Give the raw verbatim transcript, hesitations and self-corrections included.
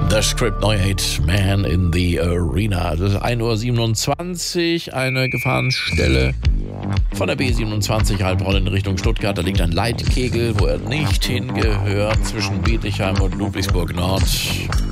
The Script Neu Hate Man in the Arena. Das ist ein Uhr siebenundzwanzig, eine Gefahrenstelle von der B siebenundzwanzig Halbroll in Richtung Stuttgart. Da liegt ein Leitkegel, wo er nicht hingehört, zwischen Bietigheim und Ludwigsburg Nord.